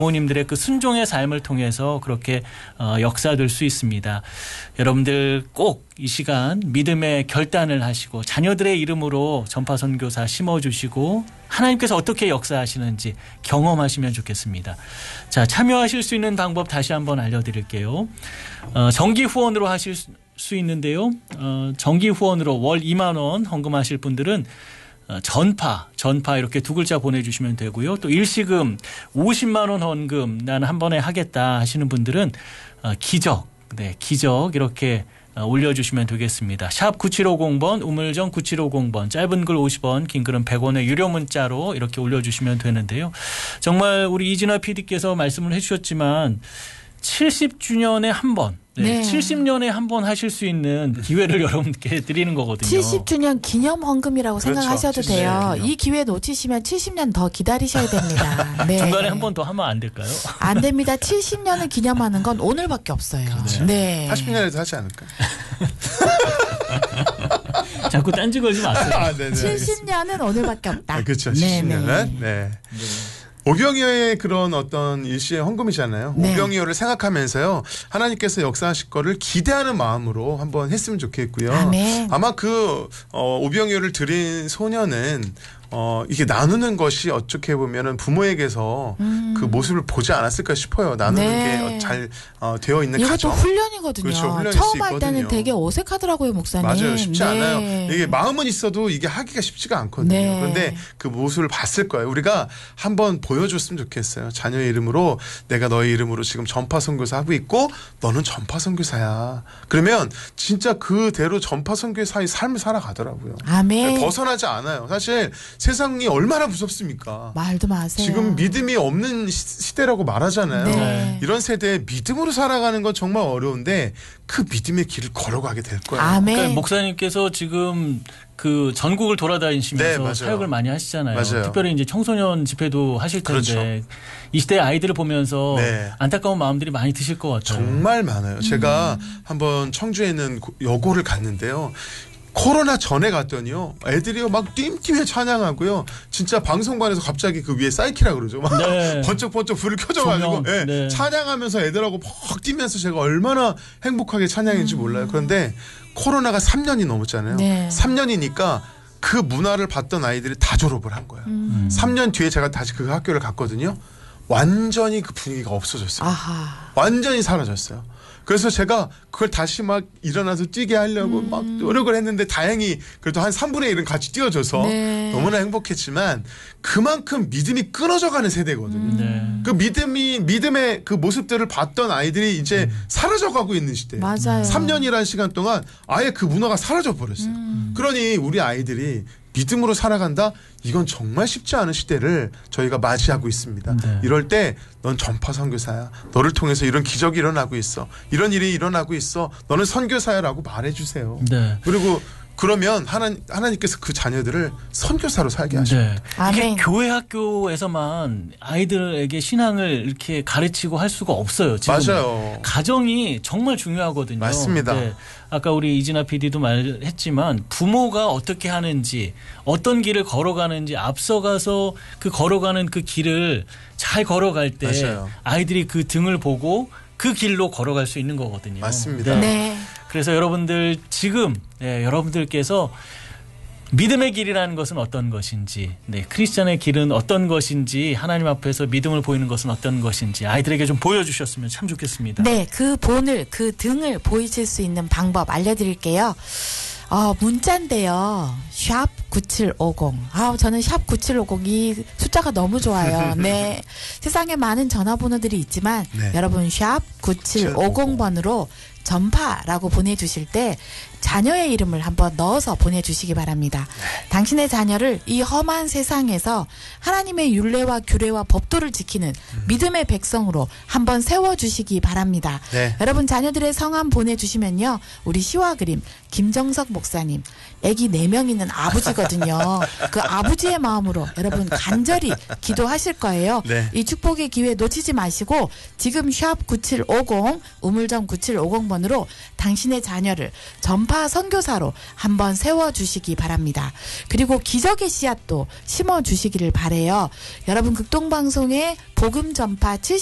부모님들의 그 순종의 삶을 통해서 그렇게 역사될 수 있습니다. 여러분들 꼭 이 시간 믿음의 결단을 하시고 자녀들의 이름으로 전파선교사 심어주시고 하나님께서 어떻게 역사하시는지 경험하시면 좋겠습니다. 자, 참여하실 수 있는 방법 다시 한번 알려드릴게요. 정기 후원으로 하실 수 있는데요. 정기 후원으로 월 2만 원 헌금하실 분들은 전파 이렇게 두 글자 보내주시면 되고요. 또 일시금 50만 원 헌금 나는 한 번에 하겠다 하시는 분들은 기적 이렇게 올려주시면 되겠습니다. 샵 9750번 우물정 9750번 짧은 글 50원 긴 글은 100원의 유료 문자로 이렇게 올려주시면 되는데요. 정말 우리 이진아 PD께서 말씀을 해주셨지만 70주년에 한 번, 70년에 한 번 하실 수 있는 기회를 여러분께 드리는 거거든요. 70주년 기념 헌금이라고 생각하셔도 돼요. 이 기회 놓치시면 70년 더 기다리셔야 됩니다. 네. 중간에 한 번 더 하면 안 될까요? 안 됩니다. 70년을 기념하는 건 오늘밖에 없어요. 그렇죠. 네. 80년에도 하지 않을까? 자꾸 딴지 걸지 마세요. 70년은 오늘밖에 없다. 그렇죠. 70년은. 네. 오병이어의 그런 어떤 일시의 헌금이잖아요. 네. 오병이어를 생각하면서요. 하나님께서 역사하실 거를 기대하는 마음으로 한번 했으면 좋겠고요. 아멘. 아마 그 오병이어를 드린 소녀는 이게 나누는 것이 어떻게 보면은 부모에게서 그 모습을 보지 않았을까 싶어요. 나누는 게 잘 되어 있는 이것도 가정. 훈련이거든요. 그렇죠. 훈련일 처음 수 할 때는 있거든요. 되게 어색하더라고요, 목사님. 맞아요. 쉽지 않아요. 이게 마음은 있어도 이게 하기가 쉽지가 않거든요. 네. 그런데 그 모습을 봤을 거예요. 우리가 한번 보여줬으면 좋겠어요. 자녀의 이름으로 내가 너의 이름으로 지금 전파 선교사 하고 있고 너는 전파 선교사야. 그러면 진짜 그대로 전파 선교사의 삶을 살아가더라고요. 아멘. 벗어나지 않아요. 사실 세상이 얼마나 무섭습니까? 말도 마세요. 지금 믿음이 없는 시대라고 말하잖아요. 네. 이런 세대에 믿음으로 살아가는 건 정말 어려운데 그 믿음의 길을 걸어가게 될 거예요. 아멘. 그러니까 목사님께서 지금 그 전국을 돌아다니시면서 네, 사역을 많이 하시잖아요. 맞아요. 특별히 이제 청소년 집회도 하실 텐데 그렇죠. 이 시대의 아이들을 보면서 네. 안타까운 마음들이 많이 드실 것 같아요. 정말 많아요. 제가 한번 청주에 있는 여고를 갔는데요. 코로나 전에 갔더니요. 애들이요 막 띵띵해 찬양하고요. 진짜 방송관에서 갑자기 그 위에 사이키라 그러죠. 막 네. 번쩍번쩍 불을 켜져가지고 조명. 네. 찬양하면서 애들하고 퍽 뛰면서 제가 얼마나 행복하게 찬양했는지 몰라요. 그런데 코로나가 3년이 넘었잖아요. 네. 3년이니까 그 문화를 봤던 아이들이 다 졸업을 한 거예요. 3년 뒤에 제가 다시 그 학교를 갔거든요. 완전히 그 분위기가 없어졌어요. 아하. 완전히 사라졌어요. 그래서 제가 그걸 다시 막 일어나서 뛰게 하려고 막 노력을 했는데 다행히 그래도 한 3분의 1은 같이 뛰어줘서 네. 너무나 행복했지만 그만큼 믿음이 끊어져가는 세대거든요. 네. 그 믿음의 그 모습들을 봤던 아이들이 이제 사라져가고 있는 시대예요. 맞아요. 3년이라는 시간 동안 아예 그 문화가 사라져 버렸어요. 그러니 우리 아이들이 믿음으로 살아간다? 이건 정말 쉽지 않은 시대를 저희가 맞이하고 있습니다. 네. 이럴 때 넌 전파 선교사야. 너를 통해서 이런 기적이 일어나고 있어. 이런 일이 일어나고 있어. 너는 선교사야라고 말해주세요. 네. 그리고 그러면 하나님께서 그 자녀들을 선교사로 살게 하십니다. 네. 이게 아멘. 교회 학교에서만 아이들에게 신앙을 이렇게 가르치고 할 수가 없어요. 지금 맞아요. 가정이 정말 중요하거든요. 맞습니다. 네. 아까 우리 이진아 PD도 말했지만 부모가 어떻게 하는지 어떤 길을 걸어가는지 앞서가서 그 걸어가는 그 길을 잘 걸어갈 때 맞아요. 아이들이 그 등을 보고 그 길로 걸어갈 수 있는 거거든요. 맞습니다. 네. 그래서 여러분들 지금 여러분들께서 믿음의 길이라는 것은 어떤 것인지, 크리스천의 길은 어떤 것인지, 하나님 앞에서 믿음을 보이는 것은 어떤 것인지 아이들에게 좀 보여주셨으면 참 좋겠습니다. 네, 그 본을, 그 등을 보이실 수 있는 방법 알려드릴게요. 문자인데요. 샵 9750. 저는 샵 9750 이 숫자가 너무 좋아요. 네. 세상에 많은 전화번호들이 있지만 네. 여러분 샵 9750번으로 전파라고 보내주실 때 자녀의 이름을 한번 넣어서 보내주시기 바랍니다. 당신의 자녀를 이 험한 세상에서 하나님의 율례와 규례와 법도를 지키는 믿음의 백성으로 한번 세워주시기 바랍니다. 네. 여러분 자녀들의 성함 보내주시면요. 우리 시와 그림 김정석 목사님, 아기 4명 있는 아버지거든요. 그 아버지의 마음으로 여러분 간절히 기도하실 거예요. 네. 이 축복의 기회 놓치지 마시고 지금 샵 9750 우물정 9750번으로 당신의 자녀를 전파 선교사로 한번 세워주시기 바랍니다. 그리고 기적의 씨앗도 심어주시기를 바래요. 여러분 극동방송의 복음 전파